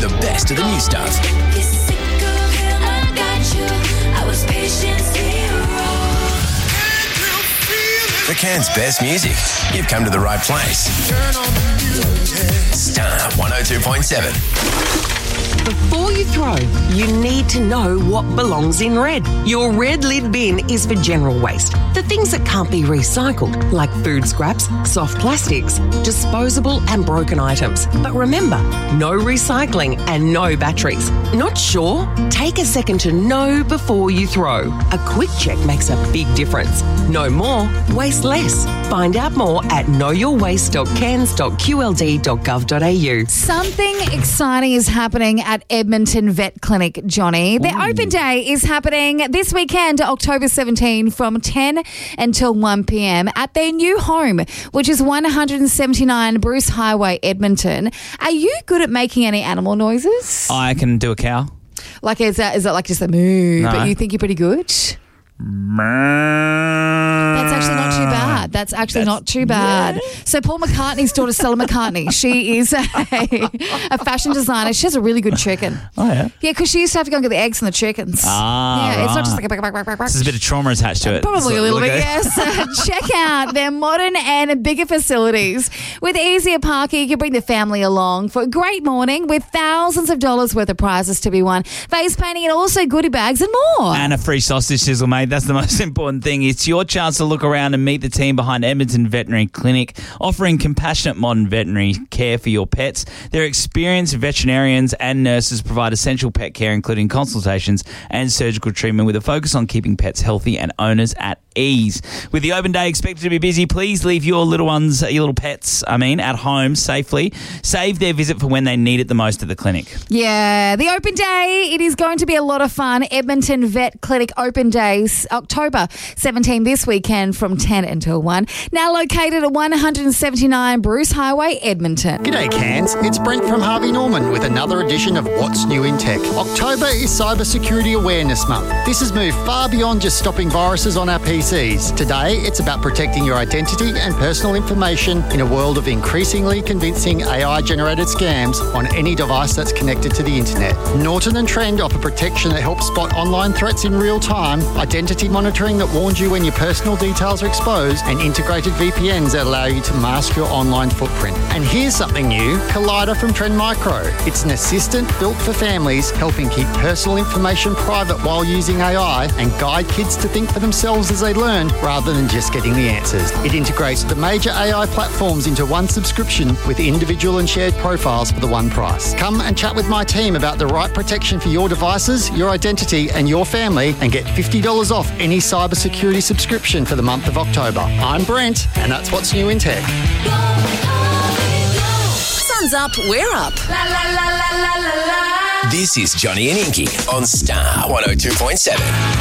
the best of the new stuff. For Cairns' best music, you've come to the right place. Star 102.7. Before you throw, you need to know what belongs in red. Your red lid bin is for general waste. The things that can't be recycled, like food scraps, soft plastics, disposable and broken items. But remember, no recycling and no batteries. Not sure? Take a second to know before you throw. A quick check makes a big difference. Know more, waste less. Find out more at knowyourwaste.cairns.qld.gov.au. Something exciting is happening at Edmonton Vet Clinic, Johnny. Their open day is happening this weekend, October 17, from 10 until 1 p.m. at their new home, which is 179 Bruce Highway, Edmonton. Are you good at making any animal noises? I can do a cow. Like, is that like just a moo? No. But you think you're pretty good? That's actually not too bad. That's not too bad. Yeah. So Paul McCartney's daughter, Stella McCartney, she is a fashion designer. She has a really good chicken. Oh, yeah? Yeah, because she used to have to go and get the eggs from the chickens. Yeah, It's not just like a There's a bit of trauma attached to it. Probably a little bit, yes. Check out their modern and bigger facilities. With easier parking, you can bring the family along for a great morning with thousands of dollars worth of prizes to be won, face painting and also goodie bags and more. And a free sausage sizzle, mate. That's the most important thing. It's your chance to look around and meet the team behind Edmonton Veterinary Clinic, offering compassionate modern veterinary care for your pets. Their experienced veterinarians and nurses provide essential pet care, including consultations and surgical treatment, with a focus on keeping pets healthy and owners at ease. With the open day expected to be busy, please leave your little pets, at home safely. Save their visit for when they need it the most at the clinic. Yeah, the open day, it is going to be a lot of fun. Edmonton Vet Clinic Open Days, October 17 this weekend from 10 until 1. Now located at 179 Bruce Highway, Edmonton. G'day Cairns, it's Brent from Harvey Norman with another edition of What's New in Tech. October is Cybersecurity Awareness Month. This has moved far beyond just stopping viruses on our PCs. Today, it's about protecting your identity and personal information in a world of increasingly convincing AI-generated scams on any device that's connected to the internet. Norton and Trend offer protection that helps spot online threats in real time, identity monitoring that warns you when your personal details are exposed, and integrated VPNs that allow you to mask your online footprint. And here's something new, Collider from Trend Micro. It's an assistant built for families, helping keep personal information private while using AI and guide kids to think for themselves as they learn rather than just getting the answers. It integrates the major AI platforms into one subscription with individual and shared profiles for the one price. Come and chat with my team about the right protection for your devices, your identity and your family, and get $50 off any cybersecurity subscription for the month of October. I'm Brent, and that's What's New in Tech. Sun's up, we're up. La, la, la, la, la, la, la. This is Johnny and Inky on Star 102.7.